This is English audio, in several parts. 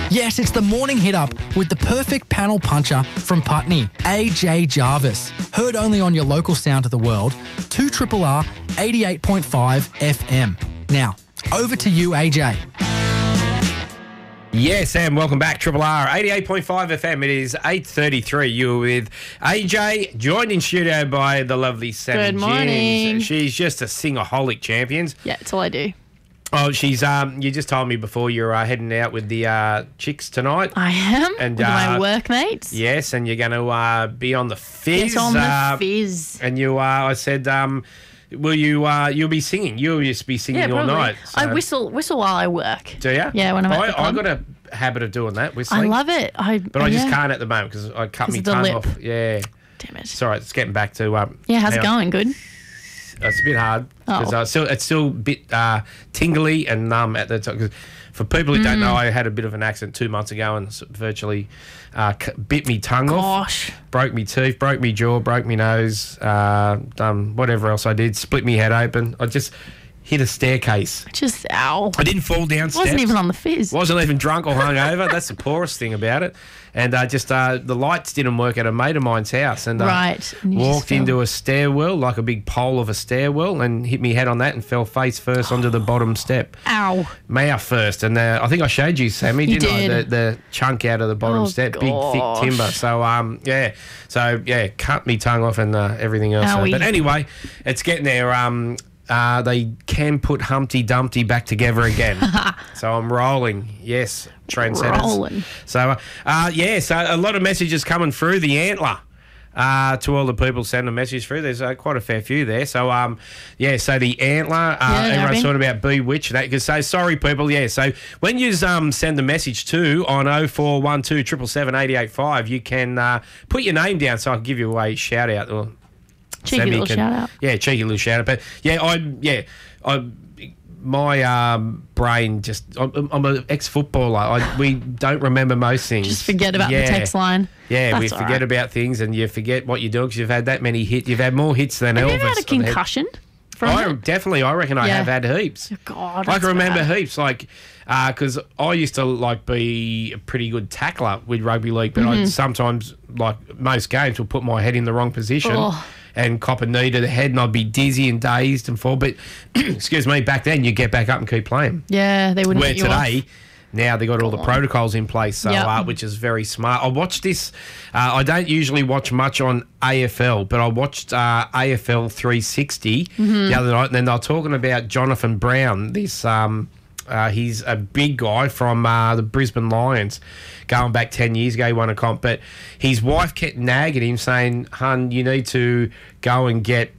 Yes, it's the morning hit up with the perfect panel puncher from Putney, AJ Jarvis. Heard only on your local sound of the world, 2RRR 88.5 FM. Now, over to you, AJ. Yes, Sam, welcome back. Triple R, 88.5 FM. It is 8:33. You're with AJ, joined in studio by the lovely Sammy Good morning. Jennings. She's just a singaholic champions. Yeah, that's all I do. Oh, she's you just told me before you're heading out with the chicks tonight. I am, And, with my workmates. Yes, and you're going to be on the Fizz. Get on the Fizz. And you, I said, will you? You'll be singing. You'll just be singing all probably. night. I So- whistle while I work. Do you? Yeah, when I'm at the I club. got a habit of doing that, I whistling. love it. But I just can't at the moment because I cut 'Cause my of the tongue lip. off. Yeah. Damn it. Sorry, it's getting back to. Yeah, how's it now. going? Good. It's a bit hard because it's still a bit tingly and numb at the time. 'Cause for people who don't know, I had a bit of an accident 2 months ago and virtually bit me tongue off. Gosh. Broke me teeth, broke me jaw, broke me nose, done whatever else I did, split me head open. I just hit a staircase. Just, ow. I didn't fall down steps. Wasn't even on the Fizz. Wasn't even drunk or hungover. That's the poorest thing about it. And the lights didn't work at a mate of mine's house. And Right. And you just walked fell. into a stairwell, like a big pole of a stairwell, and hit me head on that and fell face first onto the bottom step. Ow. Mouth first. And I think I showed you, Sammy, You didn't I? did. The chunk out of the bottom Oh, step, big, gosh. thick timber. So, yeah. So, yeah, cut me tongue off and everything else. Owie. But anyway, it's getting there. They can put Humpty Dumpty back together again. So I'm rolling. Yes, trendsetters. Rolling. So, so a lot of messages coming through the Antler. To all the people sending a message through, there's quite a fair few there. So, so the Antler, everyone's talking about Bewitched. So, sorry, people. Yeah, so when you send the message to on 0412 777 885, you can put your name down so I can give you a shout out. Or Cheeky little shout out. Yeah, cheeky little shout out. But my brain just, I'm an ex-footballer. We don't remember most things. Just forget about the text line. Yeah, That's we all forget right. about things and you forget what you're doing because you've had that many hits. You've had more hits than Have Elvis. you ever had a on the head. concussion from I it? reckon I Yeah. have had heaps. God, I that's can remember bad. heaps, because I used to be a pretty good tackler with rugby league, but I sometimes, most games, would put my head in the wrong position Oh. and cop a knee to the head, and I'd be dizzy and dazed and fall. But excuse me, back then you get back up and keep playing. Yeah, they wouldn't Where let you off. today, now they got all the protocols in place, so Yep. which is very smart. I watched this. I don't usually watch much on AFL, but I watched AFL 360 the other night, and then they were talking about Jonathan Brown. This he's a big guy from the Brisbane Lions, going back 10 years ago. He won a comp, but his wife kept nagging him, saying, "Hun, you need to go and get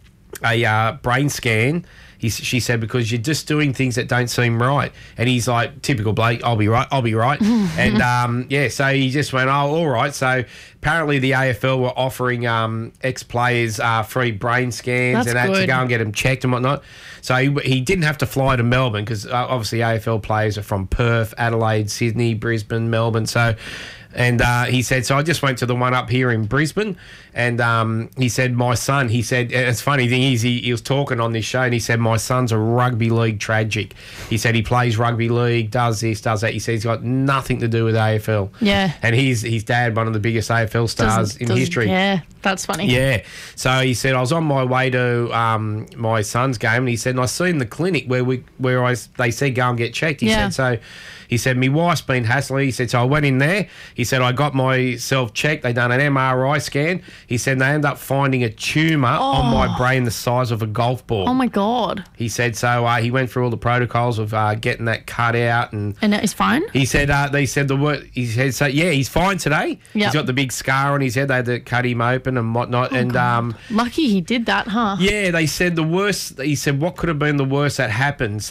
a brain scan." She said, because you're just doing things that don't seem right. And he's like, typical Blake, I'll be right. And, so he just went, oh, all right. So apparently the AFL were offering ex-players free brain scans That's and that to good. go and get them checked and whatnot. So he didn't have to fly to Melbourne because obviously AFL players are from Perth, Adelaide, Sydney, Brisbane, Melbourne. So... And he said, so I just went to the one up here in Brisbane, and he said, my son, and it's funny thing is, he was talking on this show, and he said, my son's a rugby league tragic. He said he plays rugby league, does this, does that. He said he's got nothing to do with AFL. Yeah. And his dad, one of the biggest AFL stars in history. Yeah, that's funny. Yeah. So he said, I was on my way to my son's game, and he said, and I seen the clinic where they said go and get checked. He said, so he said, my wife's been hassling. He said, so I went in there. He said, I got myself checked. They done an MRI scan. He said, they ended up finding a tumour on my brain the size of a golf ball. Oh, my God. He said, so he went through all the protocols of getting that cut out. And it's fine? he said, they said the word, he said, so yeah, he's fine today. Yep. He's got the big scar on his head. They had to cut him open and whatnot. Lucky he did that, huh? Yeah, they said the worst, he said, what could have been the worst that happened?